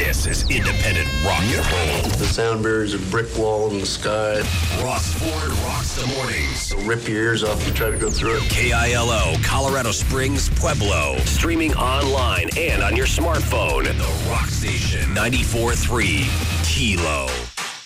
This is independent rock and roll. The sound barrier's a brick wall in the sky. Ross Ford rocks the mornings. It'll rip your ears off if you try to go through it. KILO, Colorado Springs, Pueblo. Streaming online and on your smartphone. The Rock Station 94.3 Kilo.